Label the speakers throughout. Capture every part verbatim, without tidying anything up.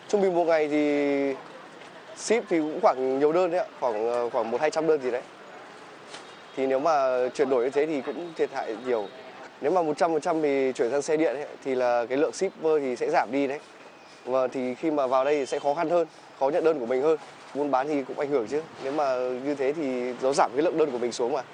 Speaker 1: Trung bình một ngày thì ship thì cũng khoảng nhiều đơn đấy ạ, khoảng khoảng một hai trăm đơn gì đấy. Thì nếu mà chuyển đổi như thế thì cũng thiệt hại nhiều. Nếu mà một trăm phần trăm thì chuyển sang xe điện ấy, thì là cái lượng shipper thì sẽ giảm đi đấy. Và thì khi mà vào đây thì sẽ khó khăn hơn, khó nhận đơn của mình hơn. Buôn bán thì cũng ảnh hưởng chứ. Nếu mà như thế thì nó giảm cái lượng đơn của mình xuống mà.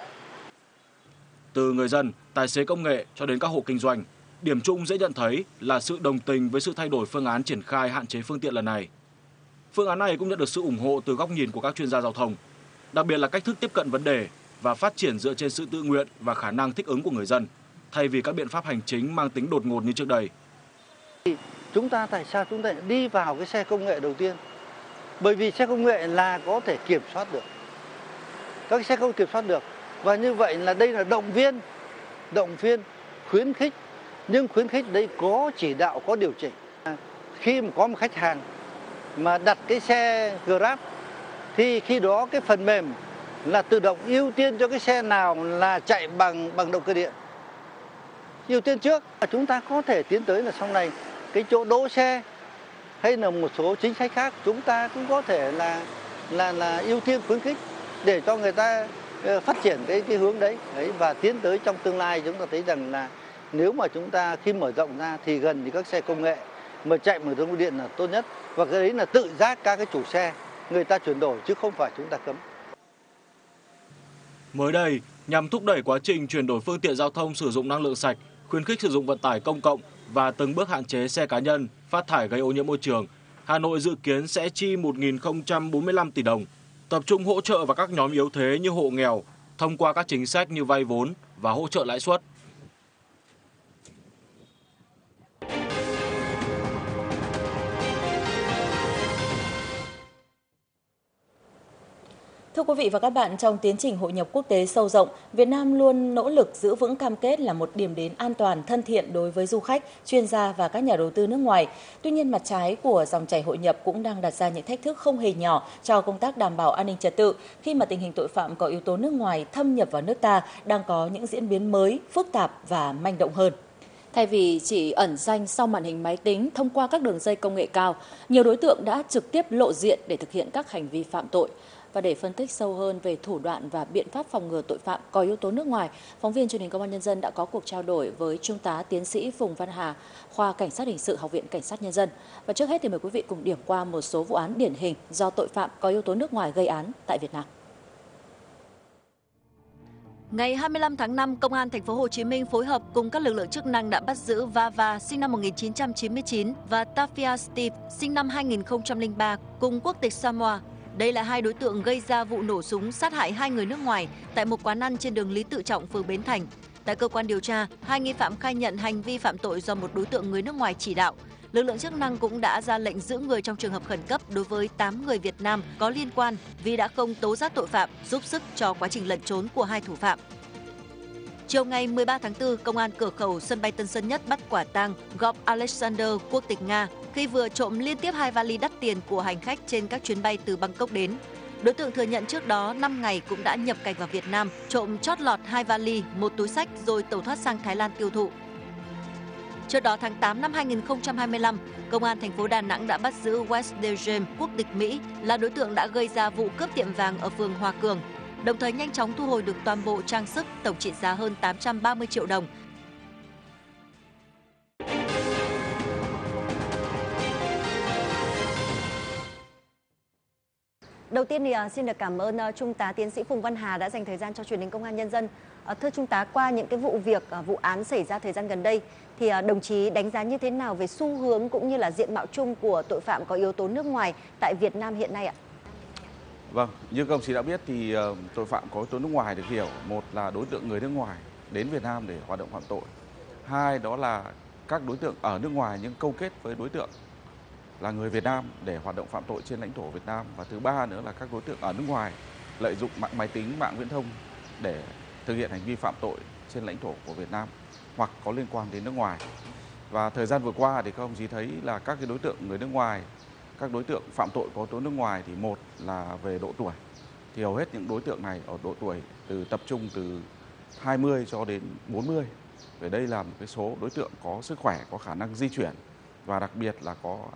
Speaker 2: Từ người dân, tài xế công nghệ cho đến các hộ kinh doanh, điểm chung dễ nhận thấy là sự đồng tình với sự thay đổi phương án triển khai hạn chế phương tiện lần này. Phương án này cũng nhận được sự ủng hộ từ góc nhìn của các chuyên gia giao thông, đặc biệt là cách thức tiếp cận vấn đề và phát triển dựa trên sự tự nguyện và khả năng thích ứng của người dân, thay vì các biện pháp hành chính mang tính đột ngột như trước đây.
Speaker 3: Chúng ta tại sao chúng ta đi vào cái xe công nghệ đầu tiên? Bởi vì xe công nghệ là có thể kiểm soát được. Các xe không kiểm soát được. Và như vậy là đây là động viên, động viên, khuyến khích. Nhưng khuyến khích đây có chỉ đạo, có điều chỉnh. Khi mà có một khách hàng mà đặt cái xe Grab thì khi đó cái phần mềm là tự động ưu tiên cho cái xe nào là chạy bằng bằng động cơ điện. Ưu tiên trước. Chúng ta có thể tiến tới là sau này cái chỗ đỗ xe hay là một số chính sách khác chúng ta cũng có thể là là là ưu tiên khuyến khích để cho người ta phát triển cái cái hướng đấy. đấy và tiến tới trong tương lai chúng ta thấy rằng là nếu mà chúng ta khi mở rộng ra thì gần như các xe công nghệ mà chạy bằng động cơ điện là tốt nhất, và cái đấy là tự giác các cái chủ xe người ta chuyển đổi chứ không phải chúng ta cấm.
Speaker 2: Mới đây, nhằm thúc đẩy quá trình chuyển đổi phương tiện giao thông sử dụng năng lượng sạch, khuyến khích sử dụng vận tải công cộng và từng bước hạn chế xe cá nhân phát thải gây ô nhiễm môi trường, Hà Nội dự kiến sẽ chi một nghìn không trăm bốn mươi lăm tỷ đồng, tập trung hỗ trợ vào các nhóm yếu thế như hộ nghèo thông qua các chính sách như vay vốn và hỗ trợ lãi suất.
Speaker 4: Thưa quý vị và các bạn, trong tiến trình hội nhập quốc tế sâu rộng, Việt Nam luôn nỗ lực giữ vững cam kết là một điểm đến an toàn, thân thiện đối với du khách, chuyên gia và các nhà đầu tư nước ngoài. Tuy nhiên, mặt trái của dòng chảy hội nhập cũng đang đặt ra những thách thức không hề nhỏ cho công tác đảm bảo an ninh trật tự, khi mà tình hình tội phạm có yếu tố nước ngoài thâm nhập vào nước ta đang có những diễn biến mới, phức tạp và manh động hơn.
Speaker 5: Thay vì chỉ ẩn danh sau màn hình máy tính thông qua các đường dây công nghệ cao, nhiều đối tượng đã trực tiếp lộ diện để thực hiện các hành vi phạm tội. Và để phân tích sâu hơn về thủ đoạn và biện pháp phòng ngừa tội phạm có yếu tố nước ngoài, phóng viên truyền hình Công an Nhân dân đã có cuộc trao đổi với Trung tá Tiến sĩ Phùng Văn Hà, khoa Cảnh sát hình sự Học viện Cảnh sát Nhân dân. Và trước hết thì mời quý vị cùng điểm qua một số vụ án điển hình do tội phạm có yếu tố nước ngoài gây án tại Việt Nam. Ngày hai mươi lăm tháng năm, Công an thành phố Hồ Chí Minh phối hợp cùng các lực lượng chức năng đã bắt giữ Vava sinh năm một nghìn chín trăm chín mươi chín và Tafia Steve sinh năm hai nghìn không trăm lẻ ba cùng quốc tịch Samoa. Đây là hai đối tượng gây ra vụ nổ súng sát hại hai người nước ngoài tại một quán ăn trên đường Lý Tự Trọng, phường Bến Thành. Tại cơ quan điều tra, hai nghi phạm khai nhận hành vi phạm tội do một đối tượng người nước ngoài chỉ đạo. Lực lượng chức năng cũng đã ra lệnh giữ người trong trường hợp khẩn cấp đối với tám người Việt Nam có liên quan vì đã không tố giác tội phạm, giúp sức cho quá trình lẩn trốn của hai thủ phạm. Chiều ngày mười ba tháng tư, Công an cửa khẩu sân bay Tân Sơn Nhất bắt quả tang Gop Alexander, quốc tịch Nga, khi vừa trộm liên tiếp hai vali đắt tiền của hành khách trên các chuyến bay từ Bangkok đến. Đối tượng thừa nhận trước đó năm ngày cũng đã nhập cảnh vào Việt Nam, trộm chót lọt hai vali, một túi xách rồi tẩu thoát sang Thái Lan tiêu thụ. Trước đó tháng tám năm hai nghìn không trăm hai mươi lăm, Công an thành phố Đà Nẵng đã bắt giữ West DeJames, quốc tịch Mỹ, là đối tượng đã gây ra vụ cướp tiệm vàng ở phường Hòa Cường, đồng thời nhanh chóng thu hồi được toàn bộ trang sức tổng trị giá hơn tám trăm ba mươi triệu đồng.
Speaker 6: Đầu tiên thì uh, xin được cảm ơn uh, Trung tá Tiến sĩ Phùng Văn Hà đã dành thời gian cho truyền hình Công an Nhân dân. Uh, thưa Trung tá, qua những cái vụ việc, uh, vụ án xảy ra thời gian gần đây, thì uh, đồng chí đánh giá như thế nào về xu hướng cũng như là diện mạo chung của tội phạm có yếu tố nước ngoài tại Việt Nam hiện nay ạ?
Speaker 7: Vâng, như các đồng chí đã biết thì uh, tội phạm có yếu tố nước ngoài được hiểu, một là đối tượng người nước ngoài đến Việt Nam để hoạt động phạm tội, hai đó là các đối tượng ở nước ngoài nhưng câu kết với đối tượng là người Việt Nam để hoạt động phạm tội trên lãnh thổ Việt Nam, và thứ ba nữa là các đối tượng ở nước ngoài lợi dụng mạng máy tính, mạng viễn thông để thực hiện hành vi phạm tội trên lãnh thổ của Việt Nam hoặc có liên quan đến nước ngoài. Và thời gian vừa qua thì các ông chí thấy là các cái đối tượng người nước ngoài, các đối tượng phạm tội có yếu tố nước ngoài thì một là về độ tuổi, thì hầu hết những đối tượng này ở độ tuổi từ tập trung từ hai mươi cho đến bốn mươi. Về đây là một cái số đối tượng có sức khỏe, có khả năng di chuyển và đặc biệt là có